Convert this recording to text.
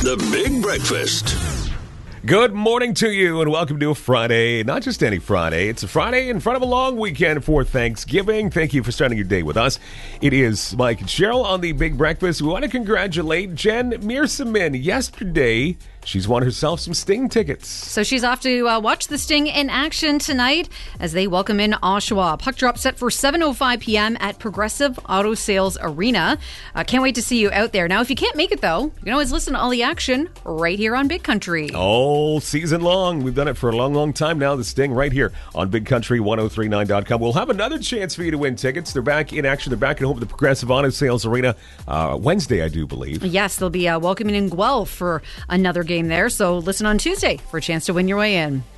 The Big Breakfast. Good morning to you and welcome to a Friday. Not just any Friday. It's a Friday in front of a long weekend for Thanksgiving. Thank you for starting your day with us. It is Mike and Cheryl on the Big Breakfast. We want to congratulate Jen Mearsamin. Yesterday, she's won herself some Sting tickets. So she's off to watch the Sting in action tonight as they welcome in Oshawa. Puck drop set for 7:05 p.m. at Progressive Auto Sales Arena. Can't wait to see you out there. Now, if you can't make it, though, you can always listen to all the action right here on Big Country. All season long. We've done it for a long, long time now. The Sting right here on BigCountry1039.com. We'll have another chance for you to win tickets. They're back in action. They're back at home at the Progressive Auto Sales Arena Wednesday, I do believe. Yes, they'll be welcoming in Guelph for another game there. So listen on Tuesday for a chance to win your way in.